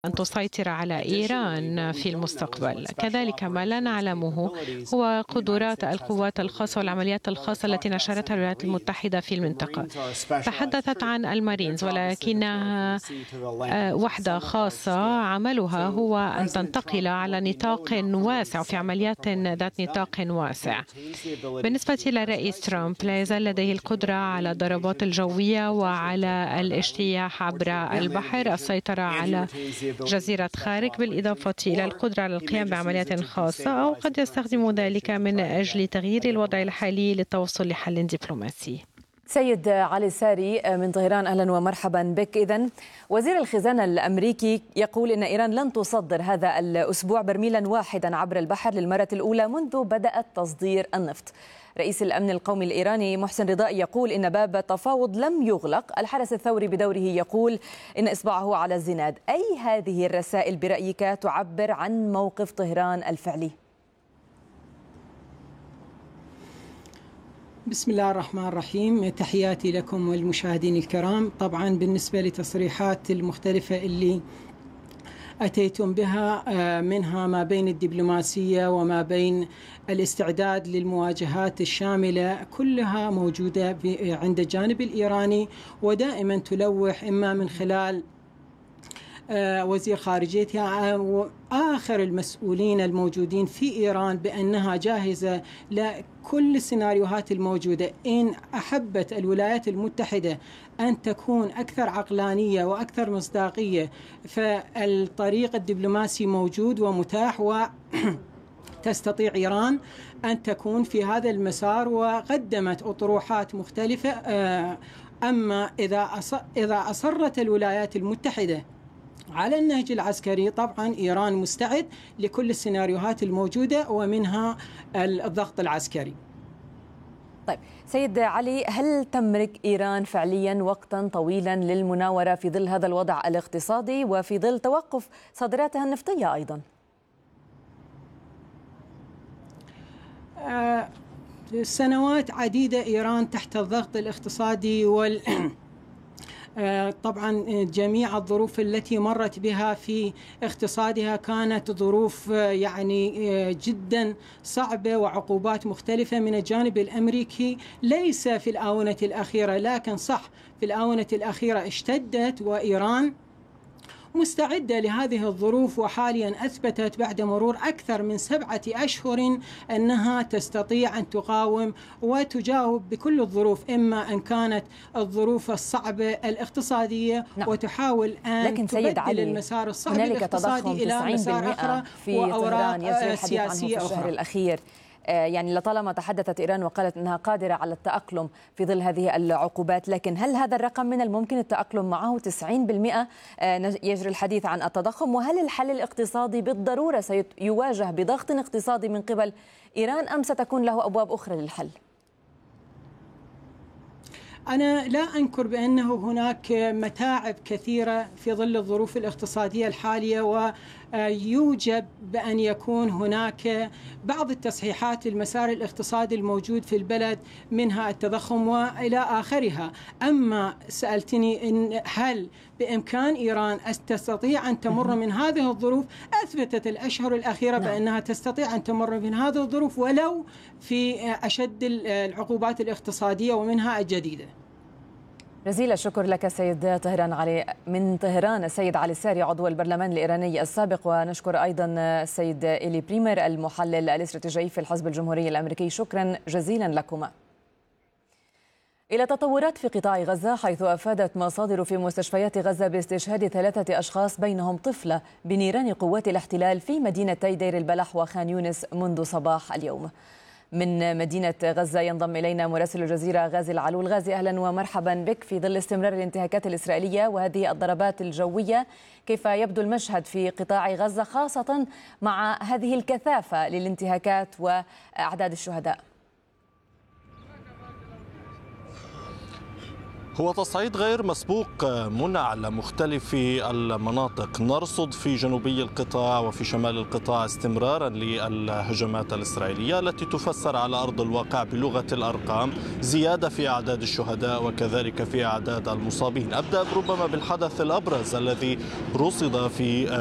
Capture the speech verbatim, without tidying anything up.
أن تسيطر على إيران في المستقبل. كذلك ما لا نعلمه هو قدرات القوات الخاصة والعمليات الخاصة التي نشرتها الولايات المتحدة في المنطقة. تحدثت عن المارينز، ولكنها وحدة خاصة عملها هو أن تنتقل على نطاق واسع في عمليات ذات نطاق واسع. بالنسبة للرئيس ترامب، لا يزال لديه القدرة على الضربات الجوية وعلى الاجتياح عبر البحر، السيطرة على جزيرة خارق، بالإضافة إلى القدرة على القيام بعمليات خاصة، أو قد يستخدم ذلك من أجل تغيير الوضع الحالي للتوصل لحل دبلوماسي. سيد علي الساري من طهران، أهلا ومرحبا بك. إذن وزير الخزانة الأمريكي يقول إن إيران لن تصدر هذا الأسبوع برميلا واحدا عبر البحر للمرة الأولى منذ بدأت تصدير النفط. رئيس الأمن القومي الإيراني محسن رضائي يقول إن باب التفاوض لم يغلق. الحرس الثوري بدوره يقول إن إصبعه على الزناد. أي هذه الرسائل برأيك تعبر عن موقف طهران الفعلي؟ بسم الله الرحمن الرحيم، تحياتي لكم والمشاهدين الكرام. طبعا بالنسبة للتصريحات المختلفة اللي أتيتم بها، منها ما بين الدبلوماسية وما بين الاستعداد للمواجهات الشاملة، كلها موجودة عند الجانب الإيراني، ودائما تلوح إما من خلال وزير خارجيتها وآخر المسؤولين الموجودين في إيران بأنها جاهزة لكل السيناريوهات الموجودة. إن أحبت الولايات المتحدة أن تكون أكثر عقلانية وأكثر مصداقية، فالطريق الدبلوماسي موجود ومتاح، و تستطيع إيران أن تكون في هذا المسار، وقدمت أطروحات مختلفة. أما إذا إذا أصرت الولايات المتحدة على النهج العسكري، طبعا إيران مستعد لكل السيناريوهات الموجودة ومنها الضغط العسكري. طيب سيد علي، هل تملك إيران فعليا وقتا طويلا للمناورة في ظل هذا الوضع الاقتصادي وفي ظل توقف صادراتها النفطية أيضا؟ آه سنوات عديدة إيران تحت الضغط الاقتصادي وال طبعا جميع الظروف التي مرت بها في اقتصادها كانت ظروف يعني جدا صعبة، وعقوبات مختلفة من الجانب الأمريكي، ليس في الآونة الأخيرة، لكن صح في الآونة الأخيرة اشتدت، وإيران مستعدة لهذه الظروف، وحاليا أثبتت بعد مرور أكثر من سبعة أشهر أنها تستطيع أن تقاوم وتجاوب بكل الظروف، إما أن كانت الظروف الصعبة الاقتصادية نعم. وتحاول أن لكن تبدل علي المسار الصعب الاقتصادي إلى مسار آخر في وأوراق سياسية في الشهر الأخير. يعني لطالما تحدثت إيران وقالت أنها قادرة على التأقلم في ظل هذه العقوبات، لكن هل هذا الرقم من الممكن التأقلم معه؟ تسعين بالمئة يجري الحديث عن التضخم، وهل الحل الاقتصادي بالضرورة سيواجه بضغط اقتصادي من قبل إيران أم ستكون له أبواب أخرى للحل؟ أنا لا أنكر بأنه هناك متاعب كثيرة في ظل الظروف الاقتصادية الحالية، ويوجب بأن يكون هناك بعض التصحيحات للمسار الاقتصادي الموجود في البلد، منها التضخم وإلى آخرها. أما سألتني إن هل بإمكان إيران تستطيع أن تمر من هذه الظروف؟ أثبتت الأشهر الأخيرة بأنها تستطيع أن تمر من هذه الظروف ولو في أشد العقوبات الاقتصادية ومنها الجديدة. جزيل الشكر لك سيد طهران علي من طهران، السيد علي الساري عضو البرلمان الإيراني السابق، ونشكر أيضا السيد إيلي بريمر المحلل الاستراتيجي في الحزب الجمهوري الأمريكي. شكرا جزيلا لكما. إلى تطورات في قطاع غزة، حيث أفادت مصادر في مستشفيات غزة باستشهاد ثلاثة أشخاص بينهم طفلة بنيران قوات الاحتلال في مدينتي دير البلح وخان يونس منذ صباح اليوم. من مدينة غزة ينضم إلينا مراسل الجزيرة غازي العلول. غازي، أهلا ومرحبا بك. في ظل استمرار الانتهاكات الإسرائيلية وهذه الضربات الجوية، كيف يبدو المشهد في قطاع غزة خاصة مع هذه الكثافة للانتهاكات وأعداد الشهداء؟ هو تصعيد غير مسبوق منى على مختلف المناطق. نرصد في جنوبي القطاع وفي شمال القطاع استمرارا للهجمات الإسرائيلية التي تفسر على أرض الواقع بلغة الأرقام زيادة في أعداد الشهداء وكذلك في أعداد المصابين. أبدأ ربما بالحدث الأبرز الذي رصد في